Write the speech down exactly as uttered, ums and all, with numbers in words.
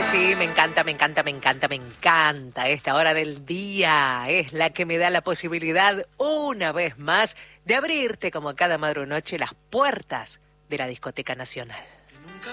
que sí, me encanta, me encanta, me encanta, me encanta. Esta hora del día es la que me da la posibilidad, una vez más, de abrirte como cada madrugada noche las puertas de la Discoteca Nacional.